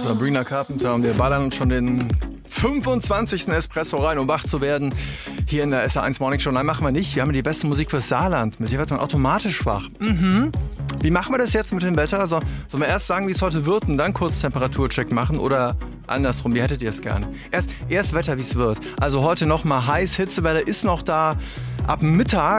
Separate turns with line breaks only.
Sabrina Carpenter und wir ballern uns schon den 25. Espresso rein, um wach zu werden. Hier in der SR1 Morning Show. Nein, machen wir nicht. Wir haben die beste Musik fürs Saarland. Mit der wird man automatisch wach. Wie machen wir das jetzt mit dem Wetter? Sollen wir erst sagen, wie es heute wird und dann kurz Temperaturcheck machen oder andersrum? Wie hättet ihr es gerne? Erst Wetter, wie es wird. Also heute nochmal heiß, Hitzewelle ist noch da. Ab Mittag